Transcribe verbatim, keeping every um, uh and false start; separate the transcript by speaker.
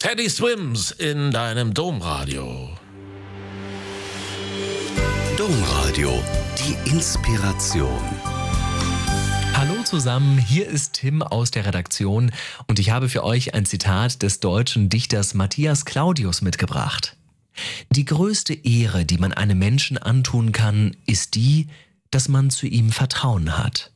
Speaker 1: Teddy Swims in deinem Domradio.
Speaker 2: Domradio, die Inspiration.
Speaker 3: Hallo zusammen, hier ist Tim aus der Redaktion und ich habe für euch ein Zitat des deutschen Dichters Matthias Claudius mitgebracht. Die größte Ehre, die man einem Menschen antun kann, ist die, dass man zu ihm Vertrauen hat.